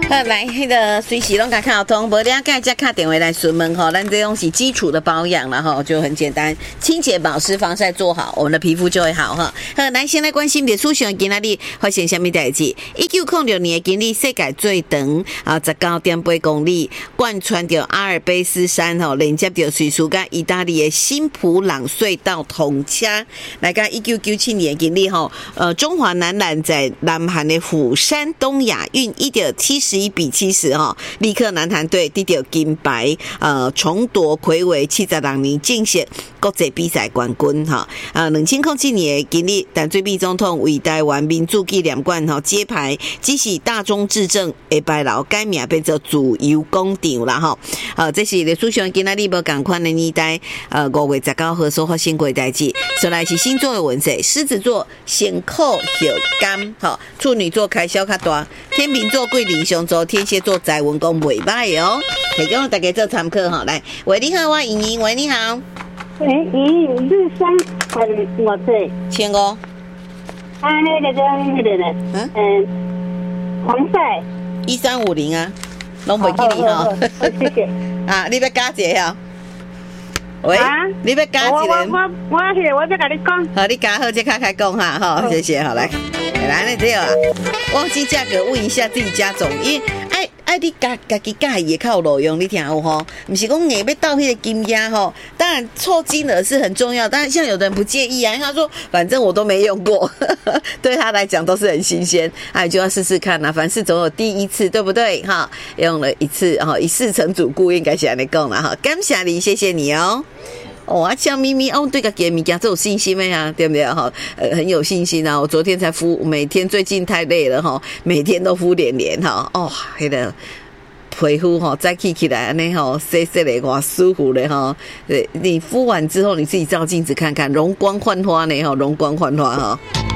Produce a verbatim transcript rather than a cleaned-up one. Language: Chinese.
好，来，迄、那个随时拢甲看通，无了解再打电话来询问吼，咱这种是基础的保养了哈，就很简单，清洁、保湿、防晒做好，我们的皮肤就会好哈。好，来先来关心历史上今仔日发生什么代志？一九零六年今日世界最长啊十九点八公里，贯穿着阿尔卑斯山吼，连接着瑞士甲意大利的新普朗隧道通车。来个一九九七年今日吼，呃，中华男篮在南韩的釜山东亚运一点七十。一比七十哈，立刻男团队得到金牌，呃，重夺睽违七十六年正式国际比赛冠军哈。呃，两千零七年今日，陈水扁总统为台湾民主纪念馆哈揭牌，只是大中至正下摆楼改名变成自由广场啦哈。呃，这是历史上今仔日无同款的年代，呃，五月十九号所发生过的代志。再来是星座的运势，狮子座先苦后甘，哈，处女座开销较大，天秤座贵人相。天蝎座财运讲袂歹哦，提供大家做参考哈。来，喂，你好，我莹莹，喂，你好。 喂，莹莹，日商很我对。 千五。 啊，那个叫那个呢？嗯嗯，黄赛。 一三五零啊，拢袂记你哈。 谢谢。 啊，你要加一个哈？喂， 啊、 你要加一个？ 我我我我我再跟你讲。 好，你加好再开开讲哈，好，谢谢，好来。来，那这样啊，忘记价格问一下自己家总，因为爱爱你家家己介意较有路用，你听有吼？不是讲硬要到迄个金额吼，当然凑金额是很重要，但是像有的人不介意啊，因为他说反正我都没用过，对他来讲都是很新鲜，哎，就要试试看啦、啊，凡事总有第一次，对不对？哈，用了一次哈，一试成主顾，应该是安尼讲啦哈，感谢你，谢谢你哦。哦，啊，笑眯眯哦，对个给物件这有信心没啊？对不对哈？呃，很有信心啊！我昨天才敷，每天最近太累了哈，每天都敷脸脸哈。哦，那个皮肤哈再起起来那哈，细细的哇，舒服的哈。对，你敷完之后，你自己照镜子看看，容光焕发呢哈，容光焕发哈。